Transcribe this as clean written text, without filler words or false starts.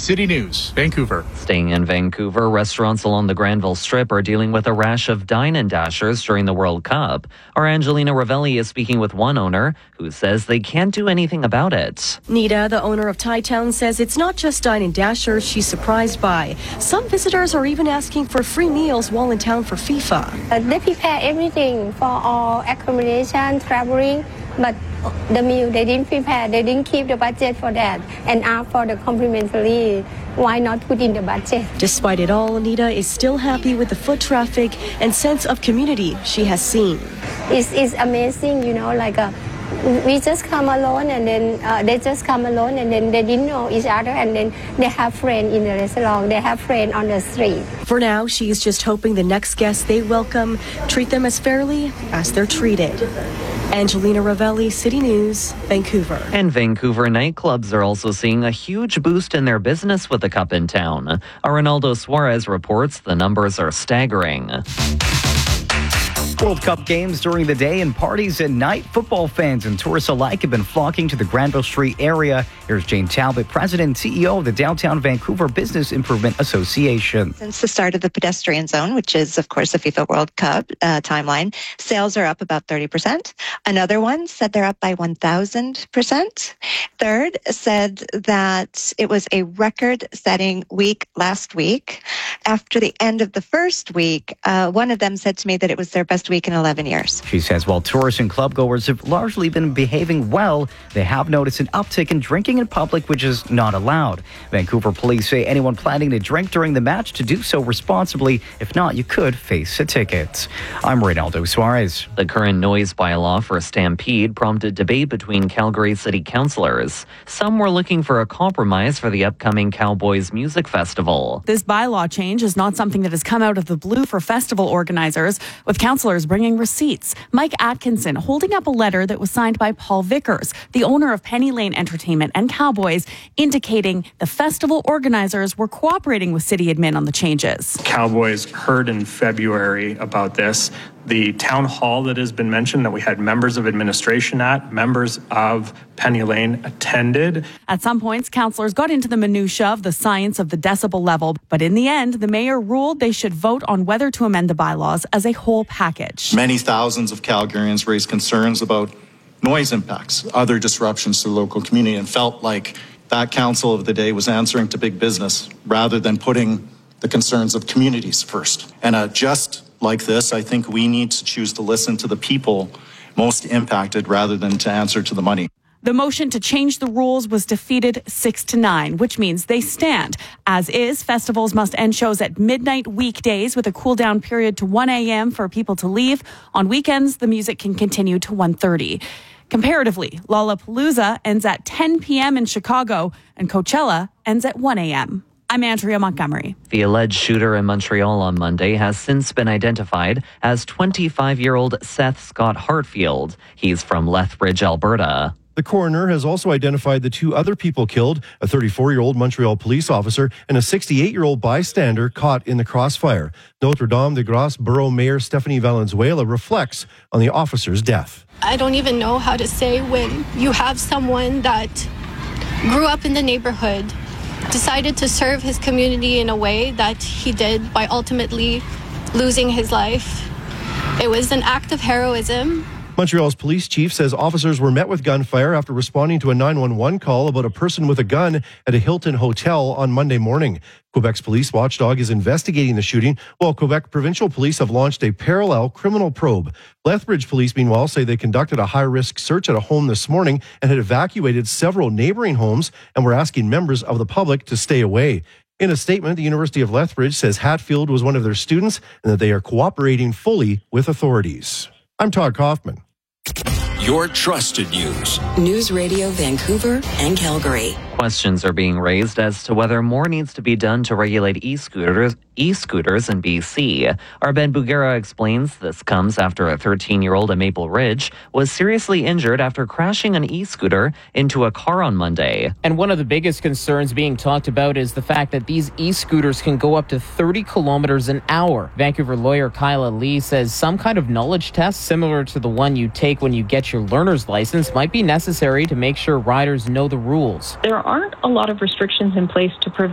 City News, Vancouver. Staying in Vancouver, restaurants along the Granville Strip are dealing with a rash of dine-in dashers during the World Cup. Our Angelina Ravelli is speaking with one owner who says they can't do anything about it. Nita, the owner of Thai Town, says it's not just dine-in dashers she's surprised by. Some visitors are even asking for free meals while in town for FIFA. They prepare everything for all accommodation, traveling, but the meal they didn't prepare. They didn't keep the budget for that and ask for the complimentary. Why not put in the budget? Despite it all, Anita is still happy with the foot traffic and sense of community she has seen. It's amazing, we just come alone and then they just come alone and then they didn't know each other and then they have friends in the restaurant, they have friends on the street. For now, she is just hoping the next guests they welcome treat them as fairly as they're treated. Angelina Ravelli, City News, Vancouver. And Vancouver nightclubs are also seeing a huge boost in their business with the Cup in town. Our Ronaldo Suarez reports the numbers are staggering. World Cup games during the day and parties at night. Football fans and tourists alike have been flocking to the Granville Street area. Here's Jane Talbot, President and CEO of the Downtown Vancouver Business Improvement Association. Since the start of the pedestrian zone, which is, of course, the FIFA World Cup timeline, sales are up about 30%. Another one said they're up by 1,000%. Third said that it was a record-setting week last week. After the end of the first week, one of them said to me that it was their best week in 11 years. She says while tourists and clubgoers have largely been behaving well, they have noticed an uptick in drinking in public, which is not allowed. Vancouver police say anyone planning to drink during the match to do so responsibly. If not, you could face a ticket. I'm Reynaldo Suarez. The current noise bylaw for a stampede prompted debate between Calgary City councillors. Some were looking for a compromise for the upcoming Cowboys Music Festival. This bylaw change is not something that has come out of the blue for festival organizers, with councillors bringing receipts. Mike Atkinson holding up a letter that was signed by Paul Vickers, the owner of Penny Lane Entertainment and Cowboys, indicating the festival organizers were cooperating with city admin on the changes. Cowboys heard in February about this. The town hall that has been mentioned that we had members of administration at, members of Penny Lane attended. At some points, councillors got into the minutiae of the science of the decibel level, but in the end, the mayor ruled they should vote on whether to amend the bylaws as a whole package. Many thousands of Calgarians raised concerns about noise impacts, other disruptions to the local community, and felt like that council of the day was answering to big business rather than putting the concerns of communities first. And just like this, I think we need to choose to listen to the people most impacted rather than to answer to the money. The motion to change the rules was defeated 6-9, which means they stand. As is, festivals must end shows at midnight weekdays with a cool down period to 1 a.m. for people to leave. On weekends, the music can continue to 1:30. Comparatively, Lollapalooza ends at 10 p.m. in Chicago and Coachella ends at 1 a.m. I'm Andrea Montgomery. The alleged shooter in Montreal on Monday has since been identified as 25-year-old Seth Scott Hartfield. He's from Lethbridge, Alberta. The coroner has also identified the two other people killed, a 34-year-old Montreal police officer and a 68-year-old bystander caught in the crossfire. Notre-Dame-de-Grâce Borough Mayor Stephanie Valenzuela reflects on the officer's death. I don't even know how to say when you have someone that grew up in the neighborhood, decided to serve his community in a way that he did by ultimately losing his life. It was an act of heroism. Montreal's police chief says officers were met with gunfire after responding to a 911 call about a person with a gun at a Hilton hotel on Monday morning. Quebec's police watchdog is investigating the shooting, while Quebec provincial police have launched a parallel criminal probe. Lethbridge police, meanwhile, say they conducted a high-risk search at a home this morning and had evacuated several neighboring homes and were asking members of the public to stay away. In a statement, the University of Lethbridge says Hatfield was one of their students and that they are cooperating fully with authorities. I'm Todd Kaufman. Your trusted news. News Radio Vancouver and Calgary. Questions are being raised as to whether more needs to be done to regulate e-scooters in BC. Our Ben Bugera explains this comes after a 13-year-old at Maple Ridge was seriously injured after crashing an e-scooter into a car on Monday. And one of the biggest concerns being talked about is the fact that these e-scooters can go up to 30 kilometers an hour. Vancouver lawyer Kyla Lee says some kind of knowledge test similar to the one you take when you get your learner's license might be necessary to make sure riders know the rules. There aren't a lot of restrictions in place to prevent